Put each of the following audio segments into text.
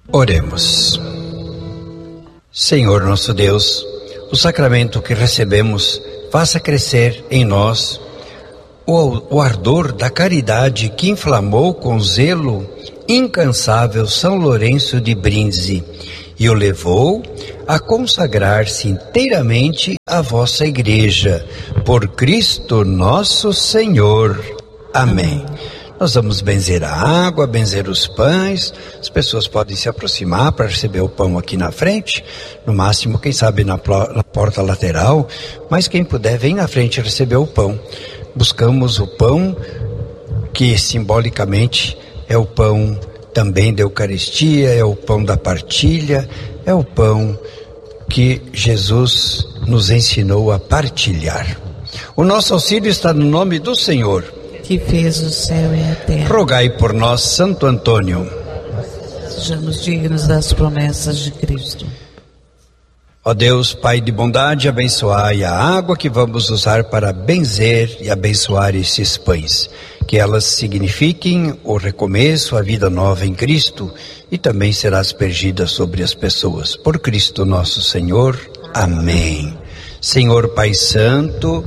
Oremos. Senhor nosso Deus, o sacramento que recebemos faça crescer em nós o ardor da caridade que inflamou com zelo incansável São Lourenço de Brindisi e o levou a consagrar-se inteiramente à vossa Igreja, por Cristo nosso Senhor. Amém. Nós vamos benzer a água, benzer os pães. As pessoas podem se aproximar para receber o pão aqui na frente, no máximo, quem sabe na porta lateral, mas quem puder, vem na frente receber o pão. Buscamos o pão que simbolicamente é o pão também da Eucaristia, é o pão da partilha, é o pão que Jesus nos ensinou a partilhar. O nosso auxílio está no nome do Senhor, que fez o céu e a terra. Rogai por nós, Santo Antônio. Sejamos dignos das promessas de Cristo. Ó Deus, Pai de bondade, abençoai a água que vamos usar para benzer e abençoar esses pães. Que elas signifiquem o recomeço, a vida nova em Cristo, e também será aspergida sobre as pessoas. Por Cristo nosso Senhor. Amém. Senhor Pai Santo,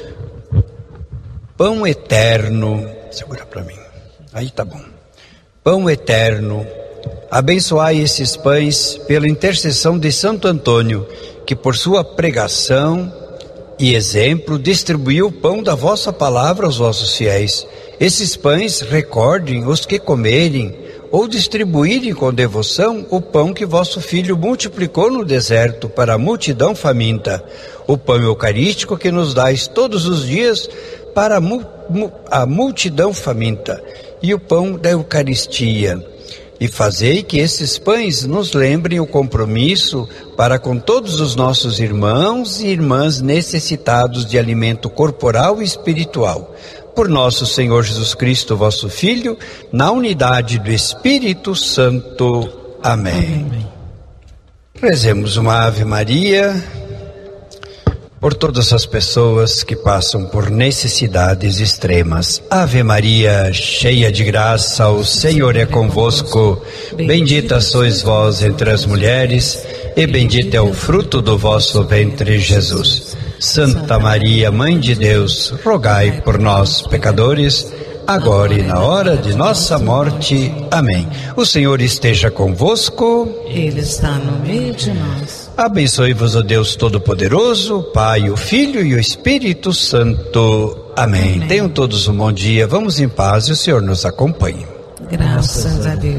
pão eterno, segura para mim, aí tá bom. Pão eterno, abençoai esses pães pela intercessão de Santo Antônio, que por sua pregação e exemplo distribuiu o pão da vossa palavra aos vossos fiéis. Esses pães recordem os que comerem ou distribuírem com devoção o pão que vosso Filho multiplicou no deserto para a multidão faminta, o pão eucarístico que nos dais todos os dias para a multidão faminta, e o pão da Eucaristia. E fazei que esses pães nos lembrem o compromisso para com todos os nossos irmãos e irmãs necessitados de alimento corporal e espiritual. Por nosso Senhor Jesus Cristo, vosso Filho, na unidade do Espírito Santo. Amém. Amém. Rezemos uma Ave Maria por todas as pessoas que passam por necessidades extremas. Ave Maria, cheia de graça, o Senhor é convosco. Bendita sois vós entre as mulheres, e bendito é o fruto do vosso ventre, Jesus. Santa Maria, Mãe de Deus, rogai por nós, pecadores, agora e na hora de nossa morte. Amém. O Senhor esteja convosco. Ele está no meio de nós. Abençoe-vos o Deus Todo-Poderoso, o Pai, o Filho e o Espírito Santo. Amém. Tenham todos um bom dia. Vamos em paz e o Senhor nos acompanhe. Graças a Deus.